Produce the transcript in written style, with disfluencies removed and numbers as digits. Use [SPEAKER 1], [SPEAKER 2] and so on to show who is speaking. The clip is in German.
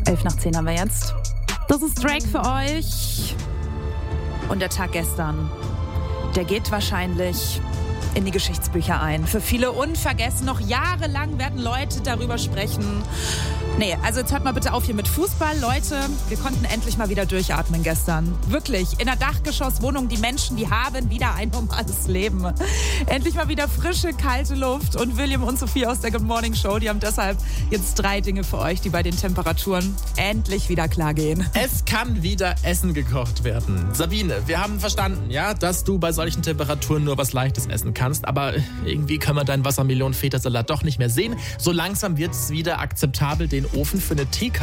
[SPEAKER 1] 11:10 haben wir jetzt. Das ist Drake für euch. Und der Tag gestern, der geht wahrscheinlich in die Geschichtsbücher ein. Für viele unvergessen. Noch jahrelang werden Leute darüber sprechen. Nee, also jetzt hört mal bitte auf hier mit Fußball. Leute, wir konnten endlich mal wieder durchatmen gestern. Wirklich, in der Dachgeschosswohnung, die Menschen, die haben wieder ein normales Leben. Endlich mal wieder frische, kalte Luft. Und William und Sophie aus der Good Morning Show, die haben deshalb jetzt 3 Dinge für euch, die bei den Temperaturen endlich wieder klar gehen.
[SPEAKER 2] Es kann wieder Essen gekocht werden. Sabine, wir haben verstanden, ja, dass du bei solchen Temperaturen nur was Leichtes essen kannst. Aber irgendwie kann man deinen Wassermelonen-Feta-Salat doch nicht mehr sehen. So langsam wird es wieder akzeptabel, den Ofen für eine Teekanne